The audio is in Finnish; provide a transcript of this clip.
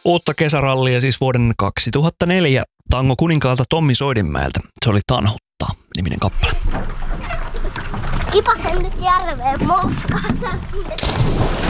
uutta kesärallia siis vuoden 2004 Tango kuninkaalta Tommi Soidinmäeltä. Se oli Tanhuttaa -niminen kappale. Kipasen nyt järveen moukkaan.